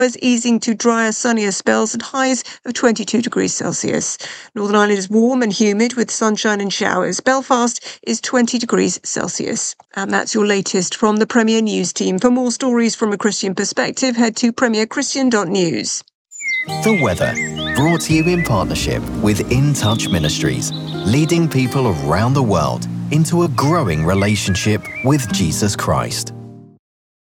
easing to drier, sunnier spells and highs of 22 degrees Celsius. Northern Ireland is warm and humid with sunshine and showers. Belfast is 20 degrees Celsius. And that's your latest from the Premier News team. For more stories from a Christian perspective, head to premierchristian.news. The weather, brought to you in partnership with In Touch Ministries, leading people around the world into a growing relationship with Jesus Christ.